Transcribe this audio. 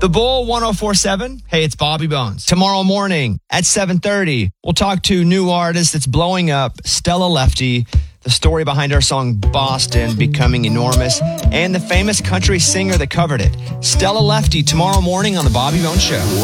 The Bull 104.7. Hey, it's Bobby Bones. Tomorrow morning at 7:30, we'll talk to new artist that's blowing up, Stella Lefty, the story behind her song Boston becoming enormous, and the famous country singer that covered it. Stella Lefty tomorrow morning on The Bobby Bones Show.